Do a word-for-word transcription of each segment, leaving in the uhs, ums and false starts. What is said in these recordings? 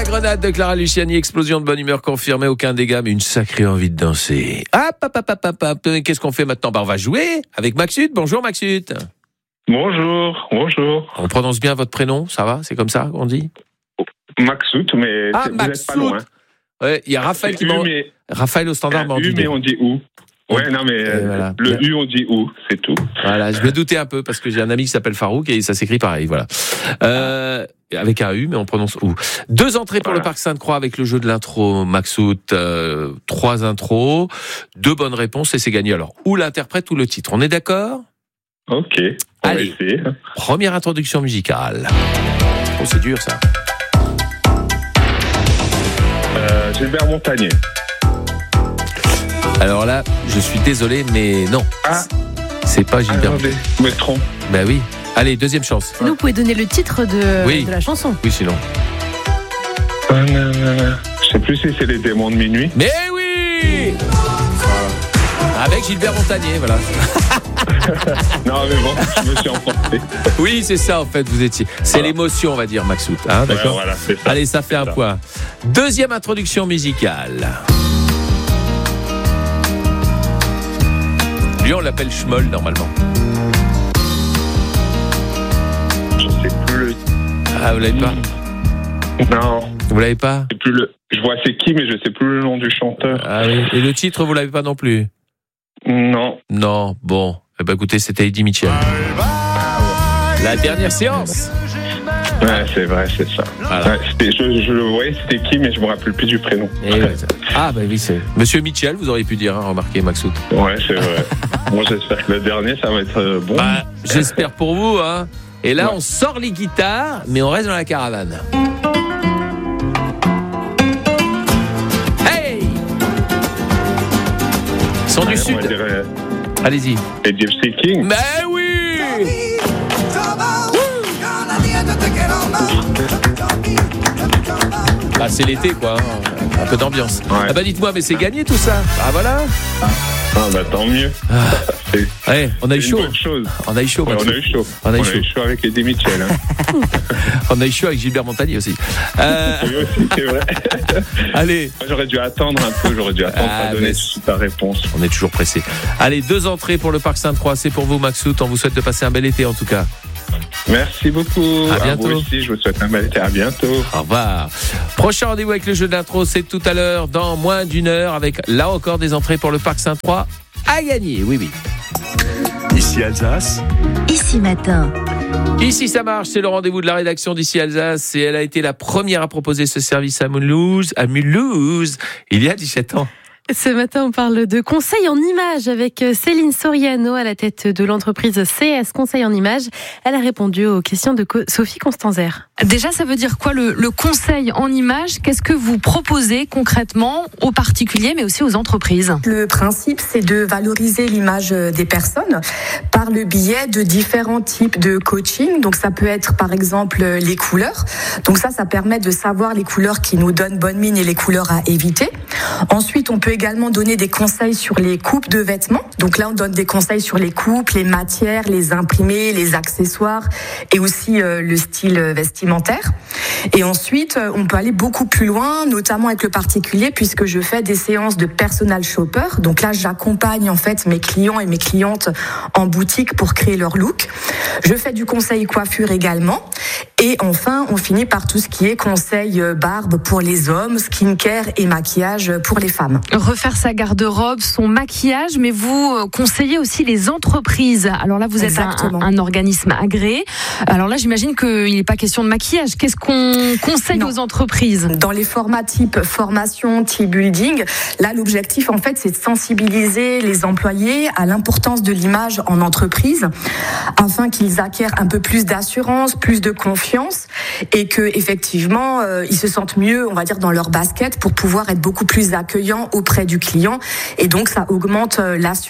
grenade de Clara Luciani, explosion de bonne humeur confirmée, aucun dégât, mais une sacrée envie de danser. Hop, hop, hop, hop, hop. Qu'est-ce qu'on fait maintenant? Bah, on va jouer avec Maxut. Bonjour Maxut. Bonjour, bonjour. On prononce bien votre prénom, ça va? C'est comme ça qu'on dit? Maxut, mais ah, vous n'êtes pas loin. Ouais, il y a Raphaël c'est qui m'en... mais... Raphaël au standard m'a dit. U, mais on dit où? Ouais, non, mais euh, voilà. Le bien. U, on dit où? C'est tout. Voilà, je me doutais un peu parce que j'ai un ami qui s'appelle Farouk et ça s'écrit pareil, voilà. Euh, avec un U, mais on prononce où. Deux entrées pour voilà. le Parc Sainte-Croix avec le jeu de l'intro, Maxout. Euh, trois intros, deux bonnes réponses et c'est gagné. Alors, ou l'interprète ou le titre. On est d'accord? Ok. On Allez, va essayer. Première introduction musicale. Oh, c'est dur ça. Euh, Gilbert Montagné. Alors là, je suis désolé, mais non. Ah. C'est pas Gilbert. Attendez, je me trompe. Ben oui. Allez, deuxième chance. Sinon, vous pouvez donner le titre de, oui. de la chanson. Oui, sinon. Euh, euh, euh, je sais plus si c'est les démons de minuit. Mais oui. Voilà. Avec Gilbert Montagné, voilà. Non, mais bon, je me suis emporté. Oui, c'est ça, en fait, vous étiez. C'est voilà. L'émotion, on va dire, Maxout. Hein, d'accord. Ouais, voilà, c'est ça. Allez, ça fait un ça. point. Deuxième introduction musicale. Lui, on l'appelle Schmoll, normalement. Je sais plus le... Ah, vous l'avez pas? Non. Vous l'avez pas? Je sais plus le... Je vois c'est qui, mais je sais plus le nom du chanteur. Ah oui. Et le titre, vous l'avez pas non plus? Non. Non, bon. Eh ben, écoutez, c'était Eddie Mitchell. La dernière séance. Ouais, c'est vrai, c'est ça. Voilà. Ouais, c'était, je, je le voyais, c'était qui, mais je me rappelle plus du prénom. Et ouais. Ah, bah oui, c'est Monsieur Mitchell, vous auriez pu dire, hein, remarquez, Maxout. Ouais, c'est vrai. Bon, j'espère que le dernier, ça va être bon. Bah, j'espère pour vous, hein. Et là, ouais. on sort les guitares, mais on reste dans la caravane. Hey! Ils sont ouais, du sud. Dirait... Allez-y. Et Gypsy King. Mais oui! Bah, c'est l'été, quoi. Hein. Un peu d'ambiance. Ouais. Ah bah dites-moi, mais c'est gagné tout ça. Ah voilà. Ah, ah bah tant mieux. Ah. Ouais, on a eu chaud. On a eu chaud. Ouais, on a eu chaud. On a eu on chaud. A eu chaud avec Eddie Mitchell. Hein. On a eu chaud avec Gilbert Montagné aussi. Euh... Oui aussi, c'est vrai. Allez. Moi, j'aurais dû attendre un peu. J'aurais dû attendre ah, à donner mais... ta réponse. On est toujours pressé. Allez, deux entrées pour le Parc Sainte-Croix. C'est pour vous, Maxout. On vous souhaite de passer un bel été en tout cas. Merci beaucoup. À bientôt. À vous aussi, je vous souhaite un bel été. À bientôt. Au revoir. Prochain rendez-vous avec le jeu d'intro, c'est tout à l'heure, dans moins d'une heure, avec là encore des entrées pour le Parc Sainte-Croix à gagner. Oui, oui. Ici Alsace. Ici Matin. Ici ça marche, c'est le rendez-vous de la rédaction d'Ici Alsace et elle a été la première à proposer ce service à Mulhouse, à Mulhouse, il y a dix-sept ans. Ce matin, on parle de conseils en images avec Céline Soriano à la tête de l'entreprise C S Conseil en images. Elle a répondu aux questions de Sophie Constanzer. Déjà, ça veut dire quoi le, le conseil en images? Qu'est-ce que vous proposez concrètement aux particuliers, mais aussi aux entreprises? Le principe, c'est de valoriser l'image des personnes par le biais de différents types de coaching. Donc, ça peut être, par exemple, les couleurs. Donc, ça, ça permet de savoir les couleurs qui nous donnent bonne mine et les couleurs à éviter. Ensuite, on peut également donner des conseils sur les coupes de vêtements. Donc là, on donne des conseils sur les coupes, les matières, les imprimés, les accessoires et aussi euh, le style vestimentaire. Et ensuite, on peut aller beaucoup plus loin, notamment avec le particulier, puisque je fais des séances de personal shopper. Donc là, j'accompagne en fait mes clients et mes clientes en boutique pour créer leur look. Je fais du conseil coiffure également. Et enfin, on finit par tout ce qui est conseil barbe pour les hommes, skincare et maquillage pour les femmes. Refaire sa garde-robe, son maquillage, mais vous conseillez aussi les entreprises. Alors là, vous êtes un, un organisme agréé. Alors là, j'imagine qu'il n'est pas question de maquillage. Qu'est-ce qu'on conseille non. aux entreprises? Dans les formats type formation, team building, là, l'objectif, en fait, c'est de sensibiliser les employés à l'importance de l'image en entreprise, afin qu'ils acquièrent un peu plus d'assurance, plus de confiance, et que effectivement, euh, ils se sentent mieux, on va dire, dans leur basket pour pouvoir être beaucoup plus accueillants auprès du client. Et donc, ça augmente l'assurance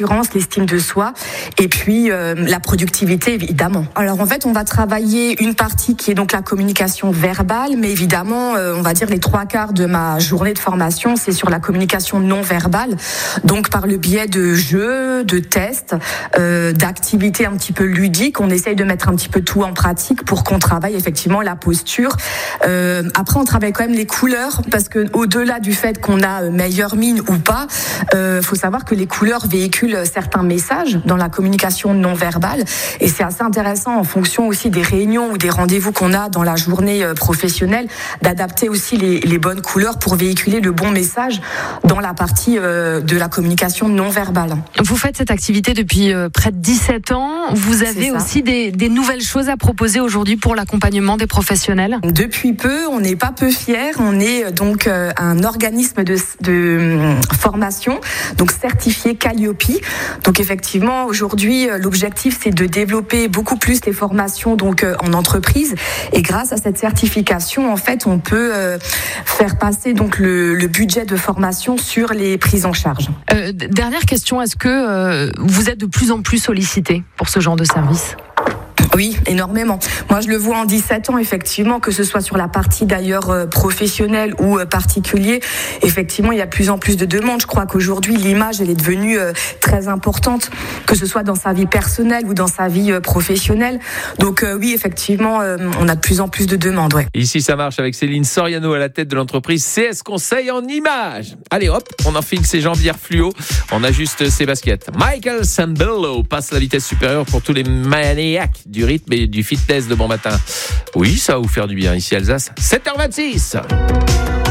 l'assurance, l'estime de soi et puis euh, la productivité évidemment. Alors en fait, on va travailler une partie qui est donc la communication verbale, mais évidemment, euh, on va dire les trois quarts de ma journée de formation, c'est sur la communication non verbale, donc par le biais de jeux, de tests, euh, d'activités un petit peu ludiques. On essaye de mettre un petit peu tout en pratique pour qu'on travaille effectivement la posture. Euh, après, on travaille quand même les couleurs parce que au-delà du fait qu'on a meilleure mine ou pas, euh, faut savoir que les couleurs véhiculent certains messages dans la communication non verbale et c'est assez intéressant en fonction aussi des réunions ou des rendez-vous qu'on a dans la journée professionnelle d'adapter aussi les, les bonnes couleurs pour véhiculer le bon message dans la partie euh, de la communication non verbale. Vous faites cette activité depuis euh, près de dix-sept ans. Vous avez aussi des, des nouvelles choses à proposer aujourd'hui pour l'accompagnement des professionnels ? Depuis peu, on n'est pas peu fiers. On est donc euh, un organisme de, de formation, donc certifié Calliope. Donc effectivement, aujourd'hui, l'objectif c'est de développer beaucoup plus les formations donc euh, en entreprise. Et grâce à cette certification, en fait, on peut euh, faire passer donc le, le budget de formation sur les prises en charge. Euh, dernière question, est-ce que euh, vous êtes de plus en plus sollicité pour ce genre de service ? Oui, énormément. Moi, je le vois en dix-sept ans, effectivement, que ce soit sur la partie d'ailleurs euh, professionnelle ou euh, particulier. Effectivement, il y a de plus en plus de demandes. Je crois qu'aujourd'hui, l'image, elle est devenue euh, très importante, que ce soit dans sa vie personnelle ou dans sa vie euh, professionnelle. Donc euh, oui, effectivement, euh, on a de plus en plus de demandes. Ouais. Ici, ça marche avec Céline Soriano à la tête de l'entreprise C S Conseil en images. Allez hop, on enfile ses jambières fluo, on ajuste ses baskets. Michael Sambello passe la vitesse supérieure pour tous les maniaques du rythme et du fitness de bon matin. Oui, ça va vous faire du bien ici Alsace. sept heures vingt-six.